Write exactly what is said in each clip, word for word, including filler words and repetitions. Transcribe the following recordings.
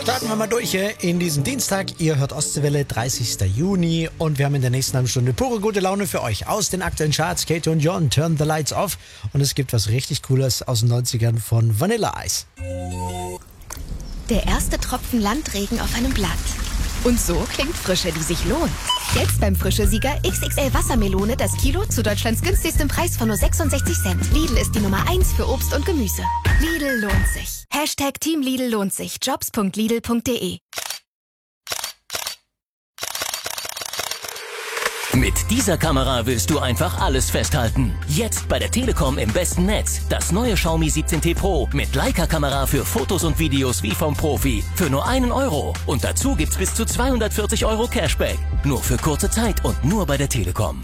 Starten wir mal durch in diesen Dienstag. Ihr hört Ostseewelle, dreißigster Juni. Und wir haben in der nächsten halben Stunde pure gute Laune für euch. Aus den aktuellen Charts, Katy und John, Turn the Lights Off. Und es gibt was richtig Cooles aus den neunzigern von Vanilla Ice. Der erste Tropfen Landregen auf einem Blatt. Und so klingt Frische, die sich lohnt. Jetzt beim Frische-Sieger X X L Wassermelone das Kilo zu Deutschlands günstigstem Preis von nur sechsundsechzig Cent. Lidl ist die Nummer eins für Obst und Gemüse. Lidl lohnt sich. Hashtag Team Lidl lohnt sich. Jobs punkt lidl punkt de. Mit dieser Kamera willst du einfach alles festhalten. Jetzt bei der Telekom im besten Netz. Das neue Xiaomi siebzehn T Pro mit Leica-Kamera für Fotos und Videos wie vom Profi. Für nur einen Euro. Und dazu gibt's bis zu zweihundertvierzig Euro Cashback. Nur für kurze Zeit und nur bei der Telekom.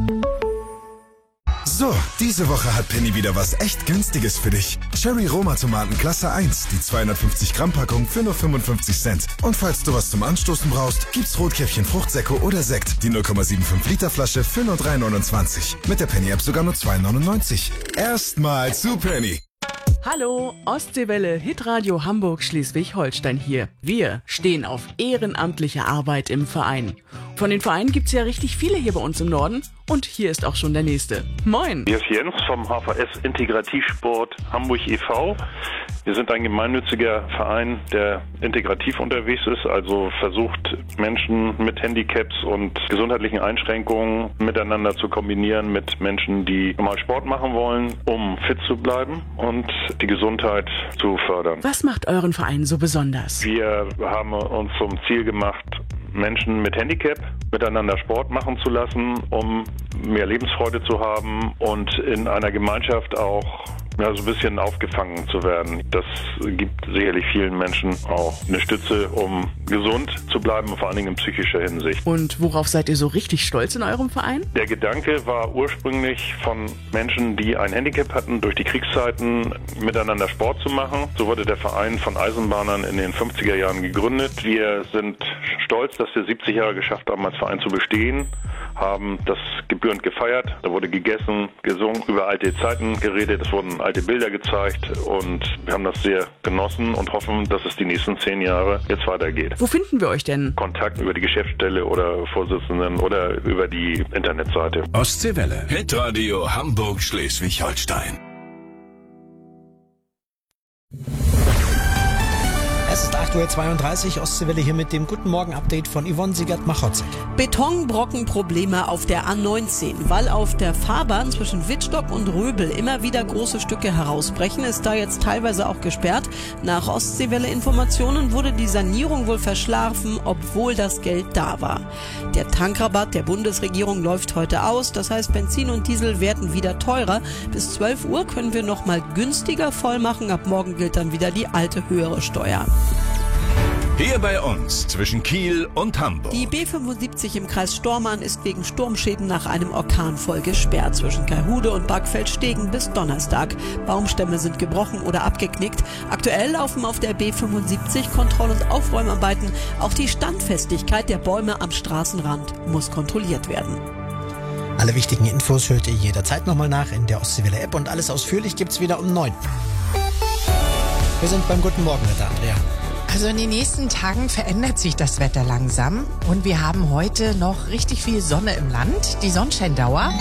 So, diese Woche hat Penny wieder was echt Günstiges für dich. Cherry Roma Tomaten Klasse eins, die zweihundertfünfzig Gramm Packung für nur fünfundfünfzig Cent. Und falls du was zum Anstoßen brauchst, gibt's Rotkäppchen Fruchtsäcke oder Sekt, die null Komma fünfundsiebzig Liter Flasche für nur drei neunundzwanzig. Mit der Penny App sogar nur zwei neunundneunzig. Erstmal zu Penny. Hallo, Ostseewelle, Hitradio Hamburg Schleswig-Holstein hier. Wir stehen auf ehrenamtliche Arbeit im Verein. Von den Vereinen gibt's ja richtig viele hier bei uns im Norden. Und hier ist auch schon der nächste. Moin! Hier ist Jens vom H V S Integrativsport Hamburg e V Wir sind ein gemeinnütziger Verein, der integrativ unterwegs ist, also versucht, Menschen mit Handicaps und gesundheitlichen Einschränkungen miteinander zu kombinieren mit Menschen, die normal Sport machen wollen, um fit zu bleiben und die Gesundheit zu fördern. Was macht euren Verein so besonders? Wir haben uns zum Ziel gemacht, Menschen mit Handicap miteinander Sport machen zu lassen, um mehr Lebensfreude zu haben und in einer Gemeinschaft auch ja, so ein bisschen aufgefangen zu werden. Das gibt sicherlich vielen Menschen auch eine Stütze, um gesund zu bleiben, vor allen Dingen in psychischer Hinsicht. Und worauf seid ihr so richtig stolz in eurem Verein? Der Gedanke war ursprünglich von Menschen, die ein Handicap hatten, durch die Kriegszeiten miteinander Sport zu machen. So wurde der Verein von Eisenbahnern in den fünfziger Jahren gegründet. Wir sind stolz, dass wir siebzig Jahre geschafft haben, als Verein zu bestehen, haben das gebührend gefeiert. Da wurde gegessen, gesungen, über alte Zeiten geredet, es wurden alte Bilder gezeigt und wir haben das sehr genossen und hoffen, dass es die nächsten zehn Jahre jetzt weitergeht. Wo finden wir euch denn? Kontakt über die Geschäftsstelle oder Vorsitzenden oder über die Internetseite. Ostseewelle, Hitradio Hamburg Schleswig-Holstein. Es ist acht Uhr zweiunddreißig, Ostseewelle hier mit dem Guten Morgen-Update von Yvonne Siegert-Machotzek. Betonbrockenprobleme auf der A neunzehn. Weil auf der Fahrbahn zwischen Wittstock und Röbel immer wieder große Stücke herausbrechen, ist da jetzt teilweise auch gesperrt. Nach Ostseewelle-Informationen wurde die Sanierung wohl verschlafen, obwohl das Geld da war. Der Tankrabatt der Bundesregierung läuft heute aus. Das heißt, Benzin und Diesel werden wieder teurer. Bis zwölf Uhr können wir noch mal günstiger voll machen. Ab morgen gilt dann wieder die alte höhere Steuer. Hier bei uns zwischen Kiel und Hamburg. Die B fünfundsiebzig im Kreis Stormarn ist wegen Sturmschäden nach einem Orkan voll gesperrt. Zwischen Kaihude und Backfeldstegen bis Donnerstag. Baumstämme sind gebrochen oder abgeknickt. Aktuell laufen auf der B fünfundsiebzig Kontroll- und Aufräumarbeiten. Auch die Standfestigkeit der Bäume am Straßenrand muss kontrolliert werden. Alle wichtigen Infos hört ihr jederzeit nochmal nach in der Ostseewelle-App und alles ausführlich gibt's wieder um neun. Wir sind beim Guten Morgen mit der Andrea. Also in den nächsten Tagen verändert sich das Wetter langsam und wir haben heute noch richtig viel Sonne im Land. Die Sonnenscheindauer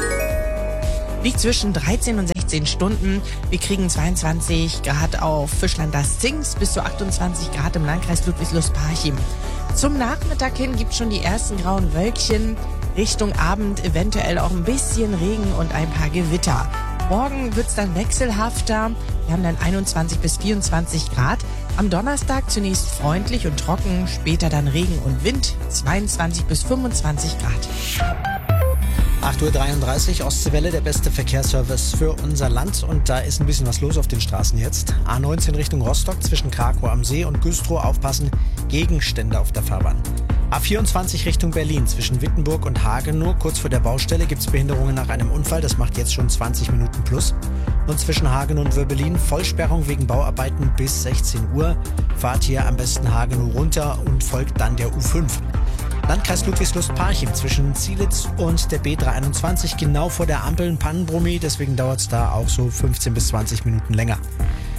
liegt zwischen dreizehn und sechzehn Stunden. Wir kriegen zweiundzwanzig Grad auf Fischland das Zings bis zu achtundzwanzig Grad im Landkreis Ludwigslust-Parchim. Zum Nachmittag hin gibt es schon die ersten grauen Wölkchen. Richtung Abend eventuell auch ein bisschen Regen und ein paar Gewitter. Morgen wird es dann wechselhafter. Wir haben dann einundzwanzig bis vierundzwanzig Grad. Am Donnerstag zunächst freundlich und trocken, später dann Regen und Wind, zweiundzwanzig bis fünfundzwanzig Grad. acht Uhr dreiunddreißig, Ostseewelle, der beste Verkehrsservice für unser Land. Und da ist ein bisschen was los auf den Straßen jetzt. A neunzehn Richtung Rostock zwischen Krakow am See und Güstrow aufpassen, Gegenstände auf der Fahrbahn. A vierundzwanzig Richtung Berlin zwischen Wittenburg und Hagenow. Kurz vor der Baustelle gibt es Behinderungen nach einem Unfall. Das macht jetzt schon zwanzig Minuten plus. Und zwischen Hagenow und Wörbelin Vollsperrung wegen Bauarbeiten bis sechzehn Uhr. Fahrt hier am besten Hagenow runter und folgt dann der U fünf. Landkreis Ludwigslust-Parchim zwischen Zielitz und der B dreihunderteinundzwanzig, genau vor der Ampel ein Pannenbrummi, deswegen dauert es da auch so fünfzehn bis zwanzig Minuten länger.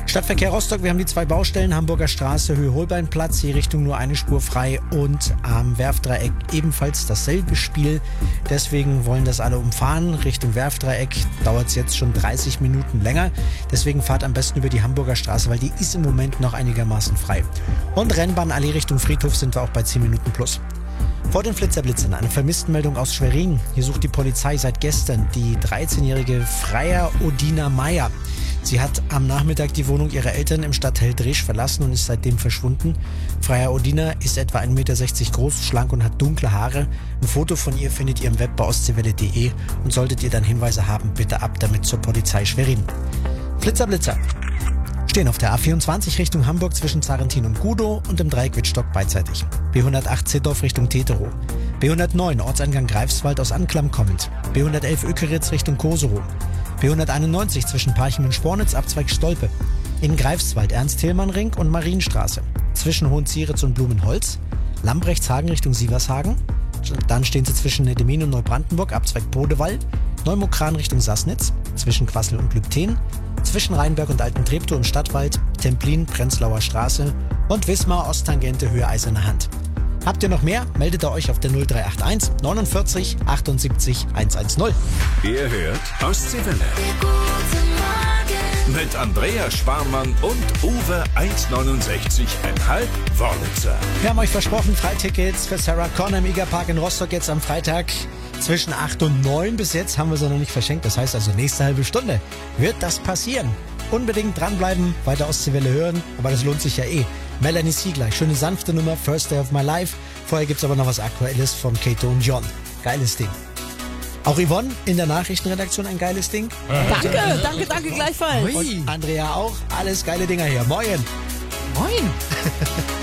Stadtverkehr Rostock, wir haben die zwei Baustellen, Hamburger Straße, Höhe Holbeinplatz, hier Richtung nur eine Spur frei und am Werftdreieck ebenfalls dasselbe Spiel. Deswegen wollen das alle umfahren. Richtung Werftdreieck dauert es jetzt schon dreißig Minuten länger. Deswegen fahrt am besten über die Hamburger Straße, weil die ist im Moment noch einigermaßen frei. Und Rennbahnallee Richtung Friedhof sind wir auch bei zehn Minuten plus. Vor den Flitzerblitzern eine Vermisstenmeldung aus Schwerin. Hier sucht die Polizei seit gestern die dreizehnjährige Freya Odina Meyer. Sie hat am Nachmittag die Wohnung ihrer Eltern im Stadtteil Drisch verlassen und ist seitdem verschwunden. Freya Odina ist etwa ein Meter sechzig groß, schlank und hat dunkle Haare. Ein Foto von ihr findet ihr im Web bei ostseewelle punkt de und solltet ihr dann Hinweise haben, bitte ab damit zur Polizei Schwerin. Flitzerblitzer stehen auf der A vierundzwanzig Richtung Hamburg zwischen Zarentin und Gudow und im Dreieck Wittstock beidseitig. B hundertacht Zittdorf Richtung Teterow. B hundertneun Ortseingang Greifswald aus Anklam kommend. B hundertelf Ökeritz Richtung Koserow. B hunderteinundneunzig zwischen Parchim und Spornitz, Abzweig Stolpe. In Greifswald Ernst-Thälmann-Ring und Marienstraße. Zwischen Hohenzieretz und Blumenholz. Lambrechtshagen Richtung Sievershagen. Dann stehen sie zwischen Nedemin und Neubrandenburg, Abzweig Bodewall. Neumokran Richtung Sassnitz. Zwischen Quassel und Lübten. Zwischen Rheinberg und Alten Treptow im Stadtwald. Templin, Prenzlauer Straße. Und Wismar, Osttangente, Höhe Eiserne Hand. Habt ihr noch mehr? Meldet ihr euch auf der null drei acht eins neunundvierzig achtundsiebzig hundertzehn. Ihr hört Ostseewelle. Mit Andrea Sparmann und Uwe eins neunundsechzig Komma fünf Wörlitzer. Wir haben euch versprochen, Freitickets für Sarah Connor im Igerpark in Rostock jetzt am Freitag zwischen acht und neun. Bis jetzt haben wir sie noch nicht verschenkt. Das heißt also, nächste halbe Stunde wird das passieren. Unbedingt dranbleiben, weiter Ostseewelle hören, aber das lohnt sich ja eh. Melanie Siegler, schöne sanfte Nummer, First Day of My Life. Vorher gibt's aber noch was Aktuelles von Kato und John. Geiles Ding. Auch Yvonne in der Nachrichtenredaktion ein geiles Ding. Danke, danke, danke gleichfalls. Und Andrea auch. Alles geile Dinger hier. Moin. Moin.